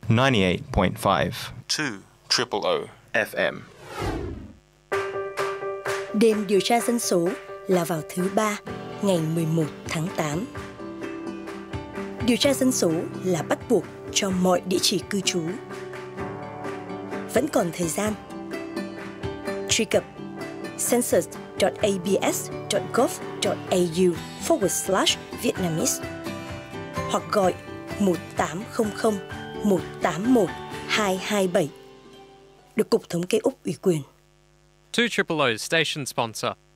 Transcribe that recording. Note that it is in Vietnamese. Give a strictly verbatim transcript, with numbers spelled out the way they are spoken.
ninety-eight point five two triple O F M. Đêm điều tra dân số là vào thứ ba, ngày mười một tháng tám. Điều tra dân số là bắt buộc cho mọi địa chỉ cư trú. Vẫn còn thời gian. Truy cập census dot a b s dot gov dot a u forward slash Vietnamese hoặc gọi một tám không không một tám một hai hai bảy được Cục Thống kê Úc ủy quyền. two triple O station sponsor.